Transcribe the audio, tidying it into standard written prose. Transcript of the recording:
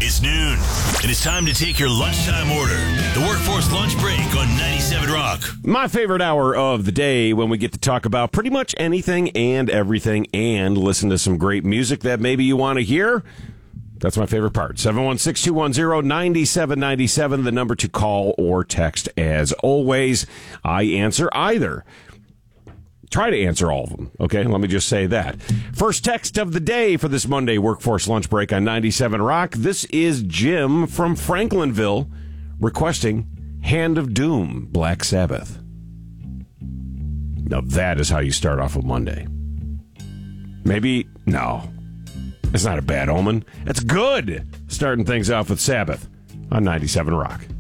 It's noon, and it's time to take your lunchtime order. The Workforce Lunch Break on 97 Rock. My favorite hour of the day when we get to talk about pretty much anything and everything and listen to some great music that maybe you want to hear. That's my favorite part. 716-210-9797, the number to call or text. As always, I answer either. Try to answer all of them, okay? Let me just say that. First text of the day for this Monday Workforce Lunch Break on 97 Rock. This is Jim from Franklinville requesting Hand of Doom, Black Sabbath. Now that is how you start off a Monday. Maybe, no. It's not a bad omen. It's good starting things off with Sabbath on 97 Rock.